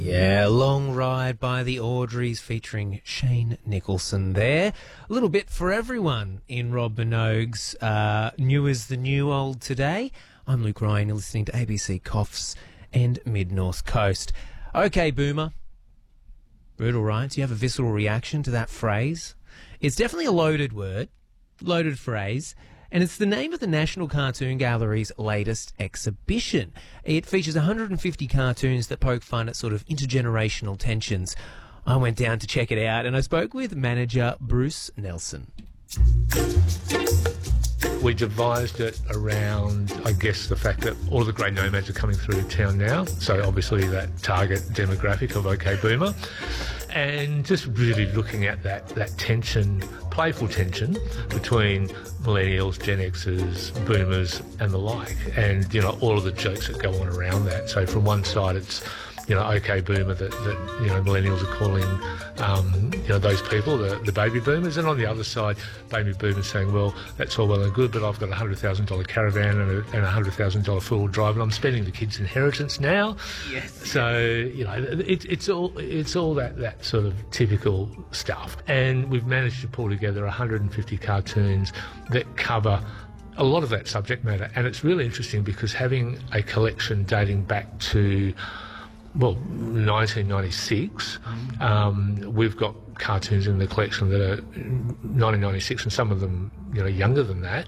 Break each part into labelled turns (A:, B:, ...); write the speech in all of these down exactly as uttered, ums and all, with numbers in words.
A: Yeah, Long Ride by the Audreys featuring Shane Nicholson there. A little bit for everyone in Rob Minogue's uh, New is the New Old Today. I'm Luke Ryan, you're listening to A B C Coffs and Mid-North Coast. Okay, Boomer. Brutal, right? Do you have a visceral reaction to that phrase? It's definitely a loaded word, loaded phrase. And it's the name of the National Cartoon Gallery's latest exhibition. It features one hundred fifty cartoons that poke fun at sort of intergenerational tensions. I went down to check it out and I spoke with manager Bruce Nelson.
B: We devised it around, I guess, the fact that all the grey nomads are coming through town now, so obviously that target demographic of OK Boomer, and just really looking at that, that tension, playful tension between millennials, Gen Xers, boomers and the like, and, you know, all of the jokes that go on around that. So from one side it's, you know, OK Boomer that, that you know, millennials are calling, um, you know, those people, the, the baby boomers, and on the other side, baby boomers saying, well, that's all well and good, but I've got a one hundred thousand dollars caravan and a, and a one hundred thousand dollars four-wheel drive and I'm spending the kids' inheritance now.
A: Yes.
B: So, you know, it, it's all it's all that, that sort of typical stuff. And we've managed to pull together one hundred fifty cartoons that cover a lot of that subject matter. And it's really interesting because having a collection dating back to, well, nineteen ninety-six, um, we've got cartoons in the collection that are nineteen ninety-six and some of them, you know, younger than that.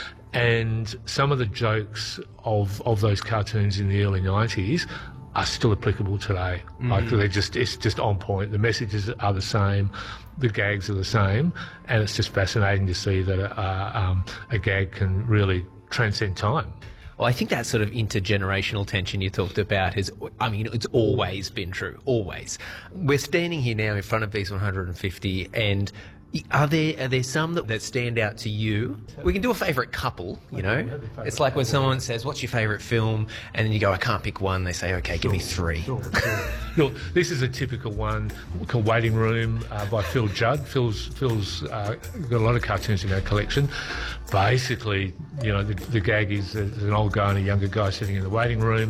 B: And some of the jokes of, of those cartoons in the early nineties are still applicable today. Mm-hmm. Like they're just, it's just on point. The messages are the same, the gags are the same, and it's just fascinating to see that a, um, a gag can really transcend time.
A: Well, I think that sort of intergenerational tension you talked about is, I mean, it's always been true, always. We're standing here now in front of these one hundred fifty, and are there are there some that, that stand out to you? We can do a favourite couple, you know. It's like when someone says, what's your favourite film? And then you go, I can't pick one. They say, okay, give me three.
B: Sure, sure. Look, this is a typical one called Waiting Room uh, by Phil Judd. Phil's, Phil's uh, got a lot of cartoons in our collection. Basically, you know, the, the gag is there's an old guy and a younger guy sitting in the waiting room,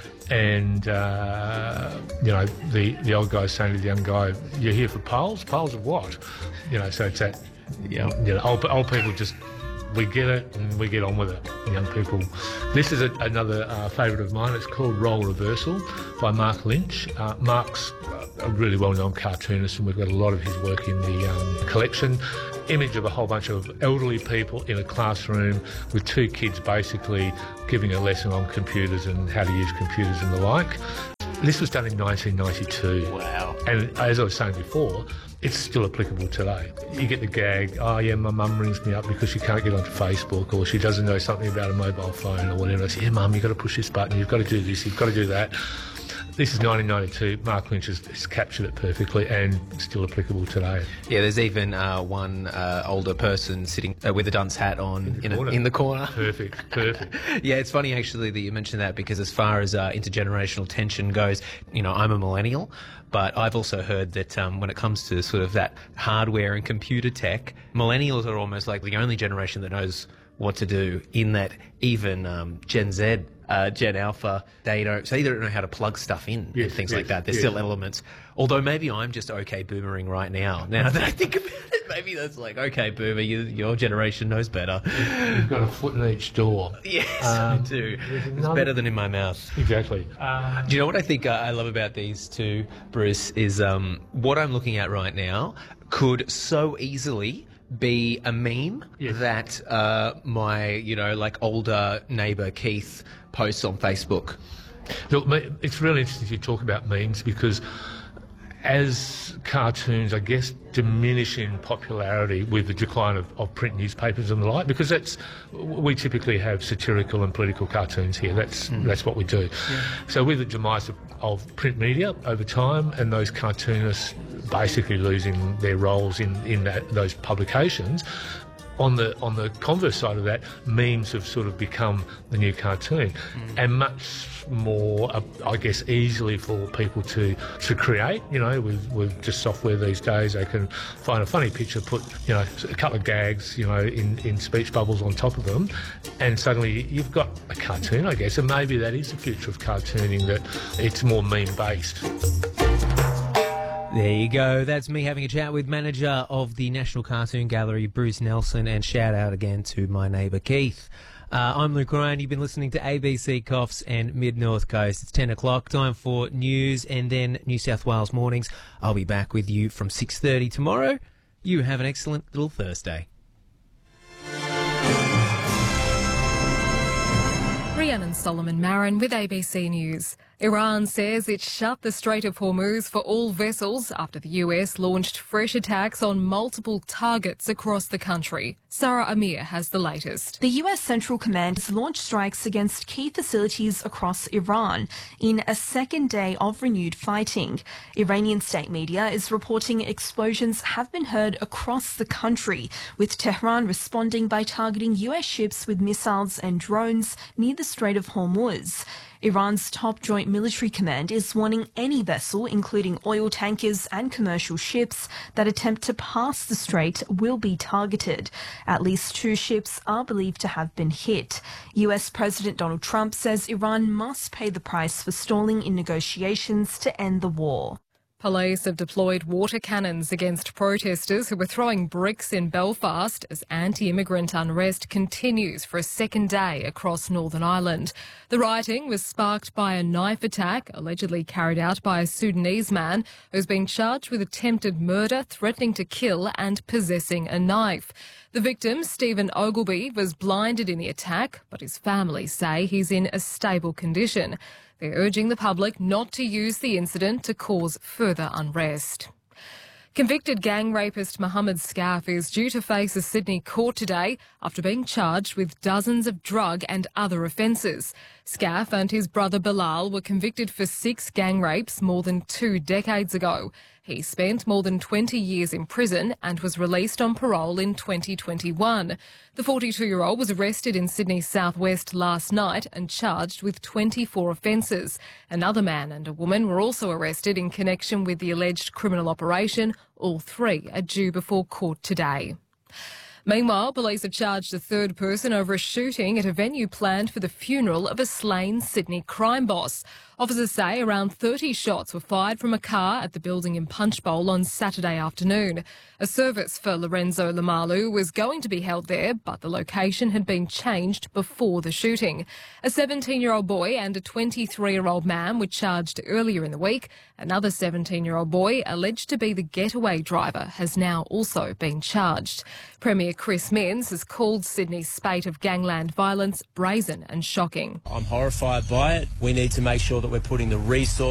B: and uh, you know, the the old guy's saying to the young guy, "You're here for poles? Poles of what?" You know, so it's that.
A: Yeah.
B: You know, old old people just, we get it and we get on with it. Young people. This is a, another uh, favourite of mine. It's called Role Reversal by Mark Lynch. Uh, Mark's a really well-known cartoonist, and we've got a lot of his work in the um, collection. Image of a whole bunch of elderly people in a classroom with two kids basically giving a lesson on computers and how to use computers and the like. This was done in nineteen ninety-two.
A: Wow.
B: And as I was saying before, it's still applicable today. You get the gag, oh yeah, my mum rings me up because she can't get onto Facebook, or she doesn't know something about a mobile phone or whatever. I say, yeah, mum, you've got to push this button, you've got to do this, you've got to do that. This is nineteen ninety-two. Mark Lynch has, has captured it perfectly and still applicable today.
A: Yeah, there's even uh, one uh, older person sitting uh, with a dunce hat on in,
B: in,
A: a, in the corner.
B: Perfect, perfect.
A: Yeah, it's funny actually that you mentioned that, because as far as uh, intergenerational tension goes, you know, I'm a millennial, but I've also heard that um, when it comes to sort of that hardware and computer tech, millennials are almost like the only generation that knows what to do, in that even um, Gen Z, uh, Gen Alpha, they don't, so they don't know how to plug stuff in
B: yes,
A: and things
B: yes,
A: like that. There's
B: yes.
A: still elements. Although maybe I'm just okay boomering right now. Now that I think about it, maybe that's like, okay, boomer, you, your generation knows better.
B: You've got a foot in each door.
A: Yes,
B: um,
A: I do. It's
B: another...
A: better than in my mouth.
B: Exactly. Um,
A: Do you know what I think uh, I love about these two, Bruce, is um, what I'm looking at right now could so easily be a meme
B: yes.
A: that uh, my, you know, like older neighbour Keith posts on Facebook.
B: Look, it's really interesting you talk about memes, because as cartoons, I guess, diminish in popularity with the decline of, of print newspapers and the like, because that's, we typically have satirical and political cartoons here. That's mm. that's what we do. Yeah. So with the demise of, of print media over time, and those cartoonists basically losing their roles in, in that, those publications, On the on the converse side of that, memes have sort of become the new cartoon, mm. and much more, uh, I guess, easily for people to to create. You know, with with just software these days, they can find a funny picture, put you know a couple of gags, you know, in, in speech bubbles on top of them, and suddenly you've got a cartoon, I guess. And maybe that is the future of cartooning, that it's more meme based.
A: There you go. That's me having a chat with manager of the National Cartoon Gallery, Bruce Nelson, and shout out again to my neighbour Keith. Uh, I'm Luke Ryan. You've been listening to A B C Coffs and Mid North Coast. It's ten o'clock, time for news and then New South Wales mornings. I'll be back with you from six thirty tomorrow. You have an excellent little Thursday.
C: Rhiannon Solomon Marin with A B C News. Iran says it shut the Strait of Hormuz for all vessels after the U S launched fresh attacks on multiple targets across the country. Sarah Amir has the latest.
D: The U S Central Command has launched strikes against key facilities across Iran in a second day of renewed fighting. Iranian state media is reporting explosions have been heard across the country, with Tehran responding by targeting U S ships with missiles and drones near the Strait of Hormuz. Iran's top joint military command is warning any vessel, including oil tankers and commercial ships, that attempt to pass the strait will be targeted. At least two ships are believed to have been hit. U S President Donald Trump says Iran must pay the price for stalling in negotiations to end the war.
C: Police have deployed water cannons against protesters who were throwing bricks in Belfast as anti-immigrant unrest continues for a second day across Northern Ireland. The rioting was sparked by a knife attack allegedly carried out by a Sudanese man who's been charged with attempted murder, threatening to kill and possessing a knife. The victim, Stephen Ogilvie, was blinded in the attack, but his family say he's in a stable condition. They're urging the public not to use the incident to cause further unrest. Convicted gang rapist Mohammed Skaff is due to face a Sydney court today after being charged with dozens of drug and other offences. Skaff and his brother Bilal were convicted for six gang rapes more than two decades ago. He spent more than twenty years in prison and was released on parole in twenty twenty-one. The forty-two-year-old was arrested in Sydney's southwest last night and charged with twenty-four offences. Another man and a woman were also arrested in connection with the alleged criminal operation. All three are due before court today. Meanwhile, police have charged a third person over a shooting at a venue planned for the funeral of a slain Sydney crime boss. Officers say around thirty shots were fired from a car at the building in Punchbowl on Saturday afternoon. A service for Lorenzo Lamalu was going to be held there, but the location had been changed before the shooting. A seventeen-year-old boy and a twenty-three-year-old man were charged earlier in the week. Another seventeen-year-old boy, alleged to be the getaway driver, has now also been charged. Premier Chris Minns has called Sydney's spate of gangland violence brazen and shocking.
E: I'm horrified by it. We need to make sure that we're putting the resources